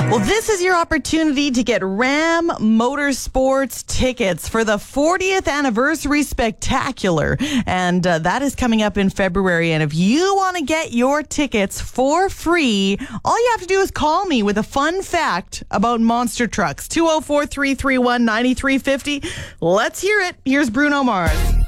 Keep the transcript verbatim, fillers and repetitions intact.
Well, this is your opportunity to get Ram Motorsports tickets for the fortieth anniversary spectacular. And uh, that is coming up in February. And if you want to get your tickets for free, all you have to do is call me with a fun fact about monster trucks. two oh four, three three one, nine three five oh. Let's hear it. Here's Bruno Mars.